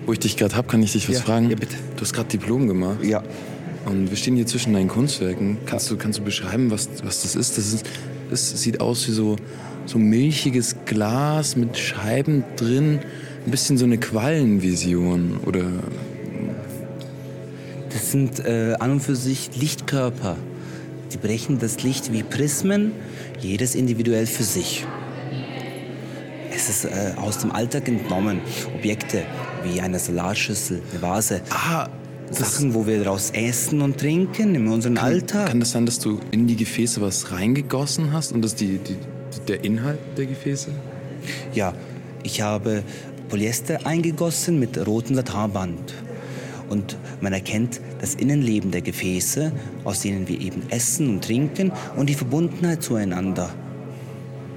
Wo ich dich gerade habe, kann ich dich was fragen? Ja, bitte. Du hast gerade Diplom gemacht. Ja. Und wir stehen hier zwischen deinen Kunstwerken. Kannst du beschreiben, was das ist? Das sieht aus wie so milchiges Glas mit Scheiben drin. Ein bisschen so eine Quallenvision, oder? Das sind an und für sich Lichtkörper. Die brechen das Licht wie Prismen, jedes individuell für sich. Es ist aus dem Alltag entnommen. Objekte wie eine Salatschüssel, eine Vase. Sachen, wo wir daraus essen und trinken in unserem Alltag. Kann das sein, dass du in die Gefäße was reingegossen hast und das der Inhalt der Gefäße? Ja, ich habe Polyester eingegossen mit rotem Satinband. Und man erkennt das Innenleben der Gefäße, aus denen wir eben essen und trinken, und die Verbundenheit zueinander.